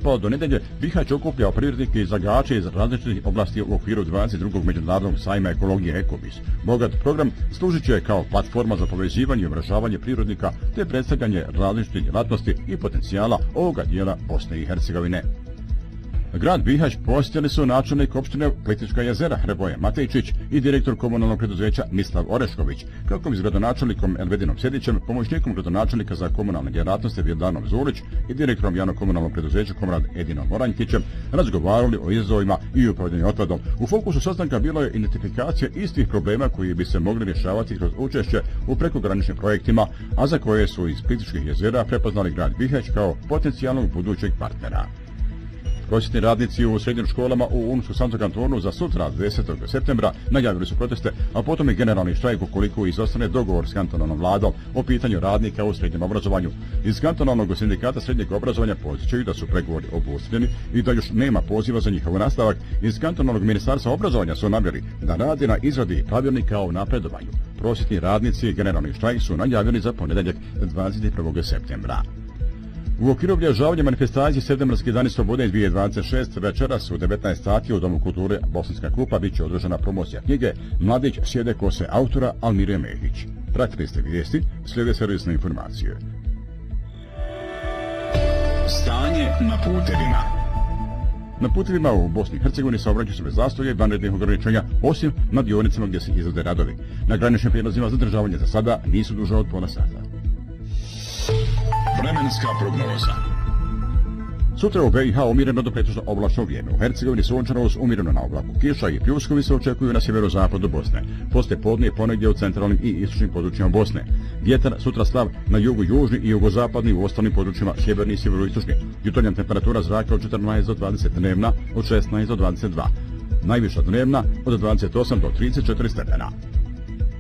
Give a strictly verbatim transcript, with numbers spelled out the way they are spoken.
pa do nedelje Bihać okupljao privrednike i zagače iz različitih oblasti u okviru dvadeset drugog međunarodnog sajma ekologije Ekobis. Bogat program služit će kao platforma za povezivanje i umrežavanje privrednika te predstavljanje različitih djelatnosti i potencijala ovoga dijela Bosne i Hercegovine. Grad Bihać posjetili su načelnik opštine Plitvička jezera Hrvoje Matejčić i direktor komunalnog preduzeća Mislav Orešković, kako bi s gradonačelnikom Elvedinom Sjedićem, pomoćnikom gradonačelnika za komunalne djelatnosti Vjeldanom Zulić i direktorom javnog komunalnog preduzeća Komrad Edinom Moranjkićem razgovarali o izazovima i upravljanju otpadom. U fokusu sastanka bilo je identifikacija istih problema koji bi se mogli rješavati kroz učešće u prekograničnim projektima, a za koje su iz Plitvičkih jezera prepoznali grad Bihać kao potencijalnog budućeg partnera. Prosvjetni radnici u srednjim školama u Unsko-Sanskom kantonu za sutra desetog septembra najavili su proteste, a potom i generalni štrajk ukoliko izostane dogovor s kantonalnom vladom o pitanju radnika u srednjem obrazovanju. Iz kantonalnog sindikata srednjeg obrazovanja podsjećaju da su pregovori obustavljeni i da još nema poziva za njihov nastavak. Iz kantonalnog ministarstva obrazovanja su naveli da radi na izradi pravilnika o napredovanju. Prosvjetni radnici i generalni štrajk su najavili za ponedjeljak dvadeset prvog septembra. U okviru obilježavanja manifestacije Septembarski dani slobode dvije tisuće dvadeset šeste večeras u devetnaest sati u Domu kulture Bosanska Krupa bit će održana promocija knjige Mladić sjede kose autora Almire Mehić. Pratili ste vijesti, slijede servisne informacije. Stanje na putevima. Na putevima u Bosni i Hercegovini saobraćaju se bez zastoja i vanrednih ograničenja, osim na dionicama gdje se izvode radovi. Na graničnim prijelazima zadržavanje za sada nisu duže od pola sata. Vremenska prognoza. Sutra u B i H umjereno do pretežno oblačno vrijeme. U Hercegovini sunčano s umjereno na oblaku. Kiša i pljuskovi se očekuju na sjeverozapadu Bosne. Poslije podne ponegdje u centralnim i istočnim područjima Bosne. Vjetar sutra slab na jugu južni i jugozapadni u ostalim područjima sjeverni i sjeveroistočni. Jutarnja temperatura zraka od četrnaest do dvadeset, dnevna od šesnaest do dvadeset dva. Najviša dnevna od dvadeset osam do trideset četiri stepena.